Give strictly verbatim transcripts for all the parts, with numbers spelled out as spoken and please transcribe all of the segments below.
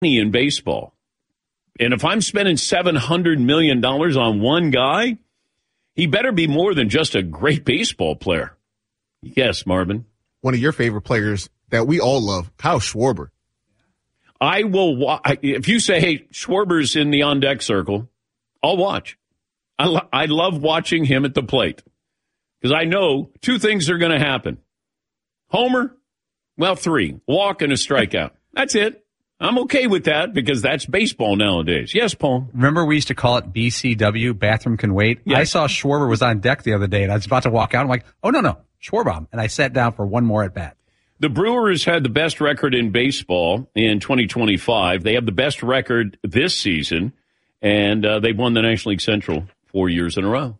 in baseball. And if I'm spending seven hundred million dollars on one guy, he better be more than just a great baseball player. Yes, Marvin. One of your favorite players that we all love, Kyle Schwarber. I will wa- if you say, hey, Schwarber's in the on-deck circle, I'll watch. I, lo- I love watching him at the plate because I know two things are going to happen. Homer, well, three, walk and a strikeout. That's it. I'm okay with that because that's baseball nowadays. Yes, Paul. Remember we used to call it B C W, bathroom can wait? Yes. I saw Schwarber was on deck the other day, and I was about to walk out. I'm like, oh, no, no, Schwarber. And I sat down for one more at bat. The Brewers had the best record in baseball in twenty twenty-five. They have the best record this season, and uh, they've won the National League Central four years in a row.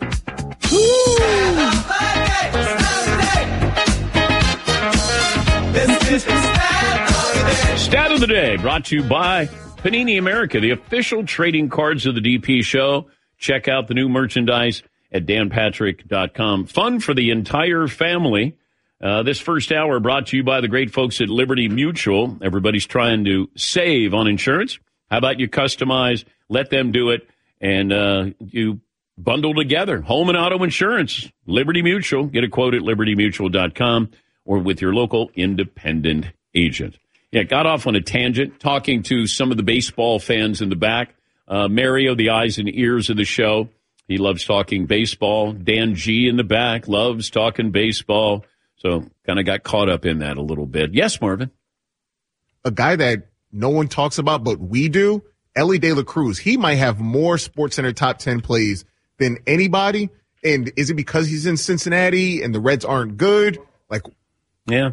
Stat of the Day brought to you by Panini America, the official trading cards of the D P show. Check out the new merchandise at dan patrick dot com. Fun for the entire family. Uh, this first hour brought to you by the great folks at Liberty Mutual. Everybody's trying to save on insurance. How about you customize, let them do it, and uh, you bundle together home and auto insurance. Liberty Mutual. Get a quote at liberty mutual dot com or with your local independent agent. Yeah, got off on a tangent talking to some of the baseball fans in the back. Uh, Mario, the eyes and ears of the show. He loves talking baseball. Dan G in the back loves talking baseball. So kind of got caught up in that a little bit. Yes, Marvin. A guy that no one talks about, but we do, Elly De La Cruz. He might have more SportsCenter top ten plays than anybody. And is it because he's in Cincinnati and the Reds aren't good? Like, yeah.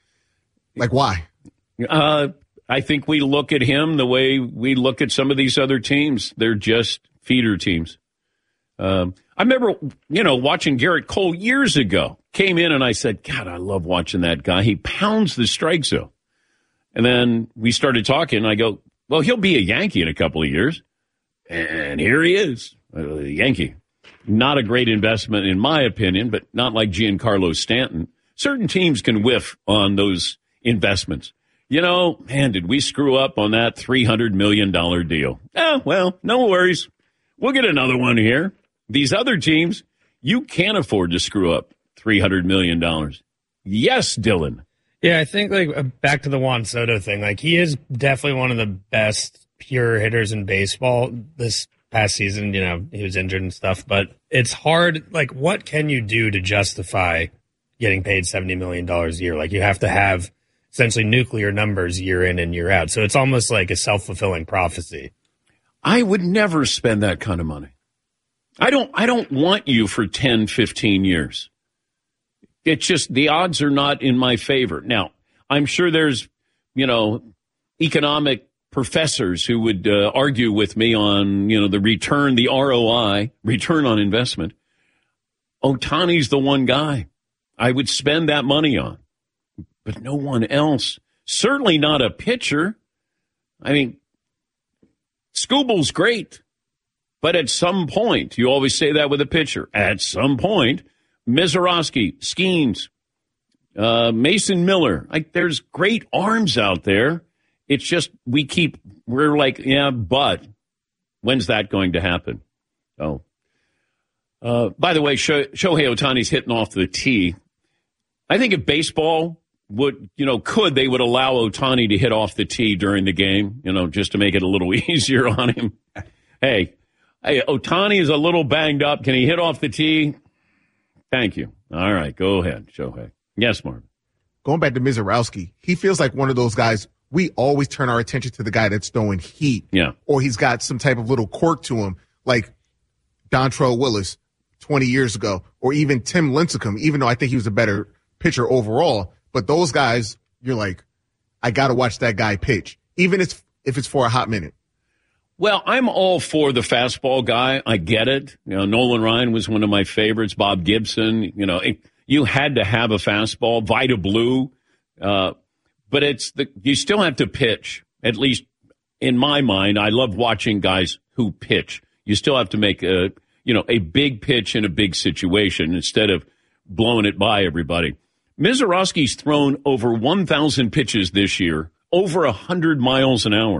Like why? Uh, I think we look at him the way we look at some of these other teams. They're just feeder teams. Um, I remember, you know, watching Garrett Cole years ago. Came in and I said, God, I love watching that guy. He pounds the strike zone. And then we started talking. I go, well, he'll be a Yankee in a couple of years. And here he is, a Yankee. Not a great investment in my opinion, but not like Giancarlo Stanton. Certain teams can whiff on those investments. You know, man, did we screw up on that three hundred million dollars deal? Oh, well, no worries. We'll get another one here. These other teams, you can't afford to screw up three hundred million dollars. Yes, Dylan. Yeah, I think, like, uh, back to the Juan Soto thing, like, he is definitely one of the best pure hitters in baseball this past season. You know, he was injured and stuff, but it's hard. Like, what can you do to justify getting paid seventy million dollars a year? Like, you have to have essentially nuclear numbers year in and year out. So it's almost like a self-fulfilling prophecy. I would never spend that kind of money. I don't, I don't want you for ten, fifteen years. It's just the odds are not in my favor. Now, I'm sure there's, you know, economic professors who would uh, argue with me on, you know, the return, the R O I, return on investment. Ohtani's the one guy I would spend that money on, but no one else. Certainly not a pitcher. I mean, Skubal's great, but at some point, you always say that with a pitcher, at some point, Mizorowski, Skeens, uh, Mason Miller, like there's great arms out there. It's just we keep, we're like, yeah, but when's that going to happen? Oh, uh, by the way, Sho- Shohei Ohtani's hitting off the tee. I think if baseball would, you know, could, they would allow Ohtani to hit off the tee during the game, you know, just to make it a little easier on him. Hey, hey, Ohtani is a little banged up. Can he hit off the tee? Thank you. All right, go ahead, Shohei. Yes, Mark. Going back to Mizorowski, he feels like one of those guys, we always turn our attention to the guy that's throwing heat. Yeah. Or he's got some type of little quirk to him, like Dontrell Willis twenty years ago, or even Tim Lincecum, even though I think he was a better pitcher overall. But those guys, you're like, I got to watch that guy pitch, even if, if it's for a hot minute. Well, I'm all for the fastball guy. I get it. You know, Nolan Ryan was one of my favorites. Bob Gibson, you know, it, you had to have a fastball. Vida Blue. Uh, but it's the, you still have to pitch. At least in my mind, I love watching guys who pitch. You still have to make a, you know, a big pitch in a big situation instead of blowing it by everybody. Mizorowski's thrown over one thousand pitches this year, over one hundred miles an hour.